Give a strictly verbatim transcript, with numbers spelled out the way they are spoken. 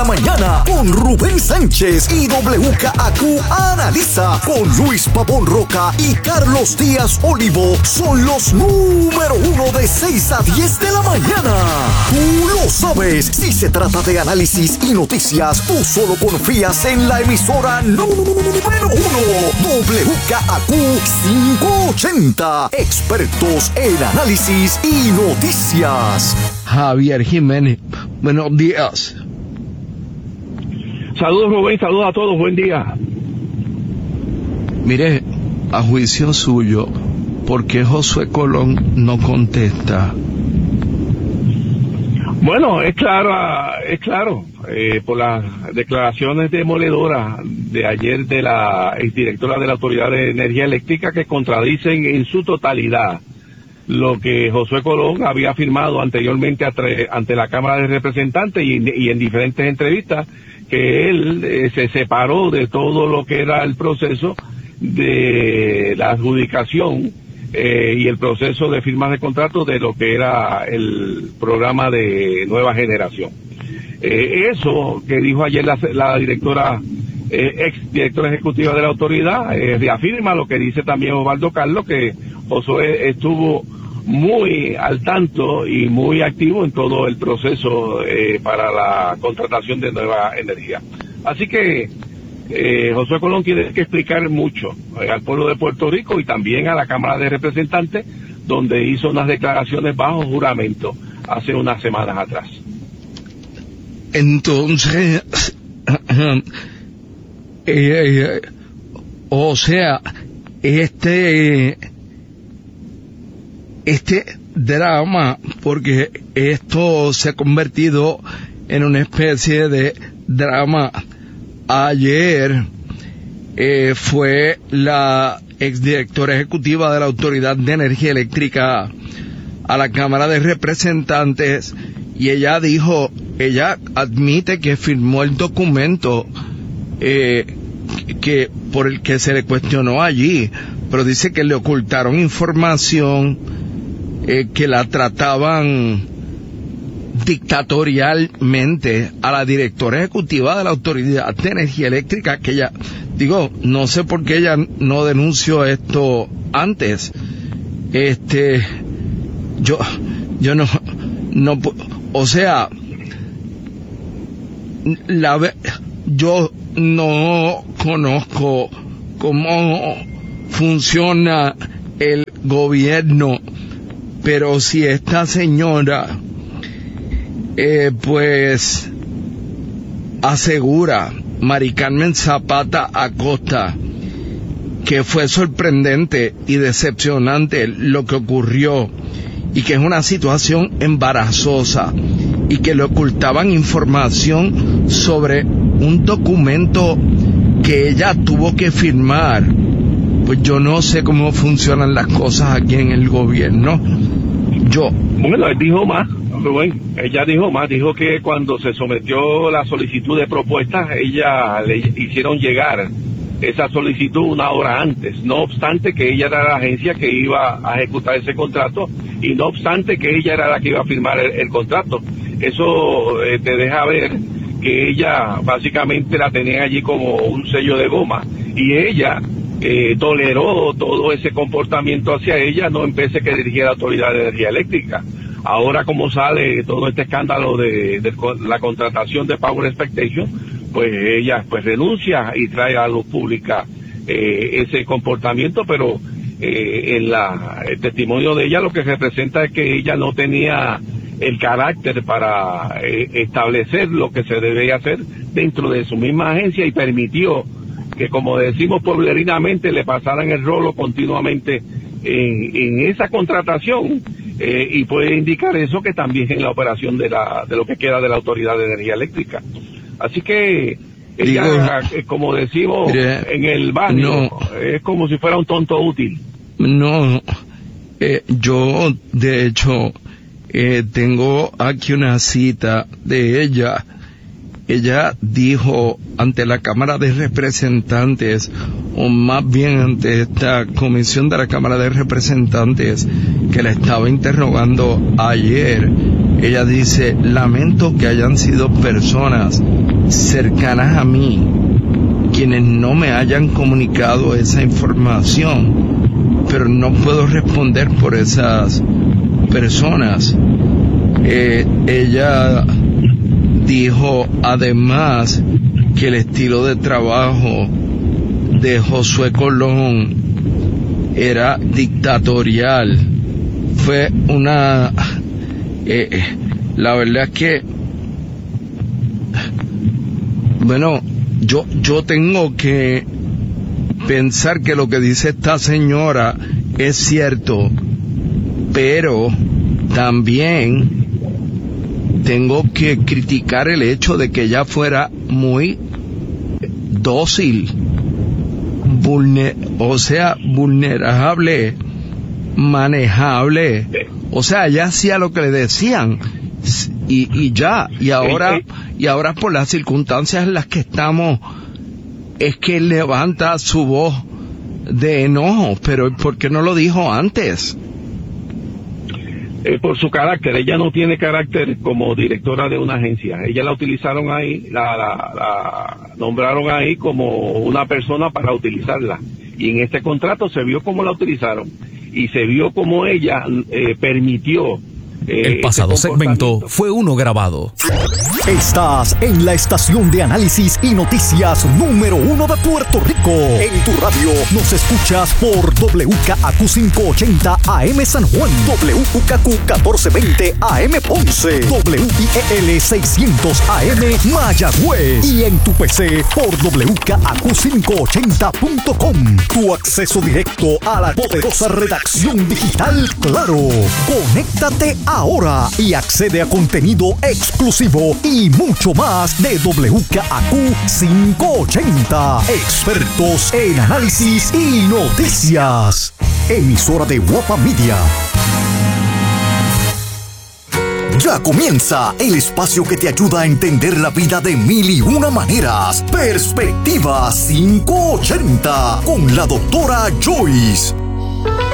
Mañana con Rubén Sánchez y W K A Q Analiza con Luis Pavón Roca y Carlos Díaz Olivo. Son los número uno de seis a diez de la mañana. Tú lo sabes. Si se trata de análisis y noticias, tú solo confías en la emisora número uno. W K A Q quinientos ochenta. Expertos en análisis y noticias. Javier Jiménez, buenos días. Saludos, Rubén, saludos a todos, buen día. Mire, a juicio suyo, ¿por qué Josué Colón no contesta? Bueno, es claro, es claro, eh, por las declaraciones demoledoras de ayer de la exdirectora de la Autoridad de Energía Eléctrica, que contradicen en su totalidad lo que Josué Colón había afirmado anteriormente ante la Cámara de Representantes y, y en diferentes entrevistas, que él eh, se separó de todo lo que era el proceso de la adjudicación eh, y el proceso de firmas de contratos de lo que era el programa de nueva generación. Eh, eso que dijo ayer la, la directora, eh, ex directora ejecutiva de la autoridad, eh, reafirma lo que dice también Osvaldo Carlos, que Josué estuvo muy al tanto y muy activo en todo el proceso eh, para la contratación de nueva energía. Así que eh, Josué Colón tiene que explicar mucho eh, al pueblo de Puerto Rico y también a la Cámara de Representantes, donde hizo unas declaraciones bajo juramento hace unas semanas atrás. Entonces, eh, eh, o sea, este... este drama, porque esto se ha convertido en una especie de drama. Ayer eh, fue la exdirectora ejecutiva de la Autoridad de Energía Eléctrica a la Cámara de Representantes y ella dijo, ella admite que firmó el documento eh, que por el que se le cuestionó allí, pero dice que le ocultaron información, Eh, que la trataban dictatorialmente a la directora ejecutiva de la Autoridad de Energía Eléctrica, que ella, digo, no sé por qué ella no denunció esto antes. Este, yo, yo no, no, o sea, la, yo no conozco cómo funciona el gobierno, pero si esta señora eh, pues asegura, Mari Carmen Zapata Acosta, que fue sorprendente y decepcionante lo que ocurrió y que es una situación embarazosa y que le ocultaban información sobre un documento que ella tuvo que firmar, pues yo no sé cómo funcionan las cosas aquí en el gobierno. Yo. Bueno, él dijo más, Rubén, ella dijo más, dijo que cuando se sometió la solicitud de propuestas, ella le hicieron llegar esa solicitud una hora antes, no obstante que ella era la agencia que iba a ejecutar ese contrato y no obstante que ella era la que iba a firmar el, el contrato. Eso eh, te deja ver que ella básicamente la tenía allí como un sello de goma y ella Eh, toleró todo ese comportamiento hacia ella, no empecé que dirigía la Autoridad de Energía Eléctrica. Ahora, como sale todo este escándalo de, de la contratación de Power Expectation, pues ella pues renuncia y trae a luz pública eh, ese comportamiento, pero eh, en la, el testimonio de ella lo que representa es que ella no tenía el carácter para eh, establecer lo que se debía hacer dentro de su misma agencia y permitió que, como decimos pueblerinamente, le pasaran el rolo continuamente en, en esa contratación eh, y puede indicar eso que también en la operación de la de lo que queda de la Autoridad de Energía Eléctrica. Así que ella, Digo, como decimos mire, en el barrio, no, es como si fuera un tonto útil. No, eh, yo de hecho eh, tengo aquí una cita de ella. Ella dijo ante la Cámara de Representantes, o más bien ante esta comisión de la Cámara de Representantes que la estaba interrogando ayer, ella dice: lamento que hayan sido personas cercanas a mí, quienes no me hayan comunicado esa información, pero no puedo responder por esas personas. Eh, ella dijo además que el estilo de trabajo de Josué Colón era dictatorial. Fue una... Eh, la verdad es que... Bueno, yo, yo tengo que pensar que lo que dice esta señora es cierto, pero también tengo que criticar el hecho de que ella fuera muy dócil, vulner, o sea, vulnerable, manejable, o sea, ella hacía lo que le decían y, y ya, y ahora, y ahora por las circunstancias en las que estamos es que levanta su voz de enojo, pero ¿por qué no lo dijo antes? Eh, por su carácter, ella no tiene carácter como directora de una agencia. Ella la utilizaron ahí, la, la, la nombraron ahí como una persona para utilizarla. Y en este contrato se vio cómo la utilizaron. Y se vio cómo ella eh, permitió... Eh, El pasado segmento fue uno grabado. Estás en la estación de análisis y noticias número uno de Puerto Rico. En tu radio nos escuchas por W K A Q quinientos ochenta A M San Juan, W K Q catorce veinte A M Ponce, W I E L seiscientos A M Mayagüez y en tu P C por W K A Q quinientos ochenta punto com. Tu acceso directo a la poderosa redacción digital Claro. Conéctate ahora y accede a contenido exclusivo y mucho más de W K A Q quinientos ochenta. Expertos en análisis y noticias. Emisora de Guapa Media. Ya comienza el espacio que te ayuda a entender la vida de mil y una maneras. Perspectiva quinientos ochenta con la doctora Joyce.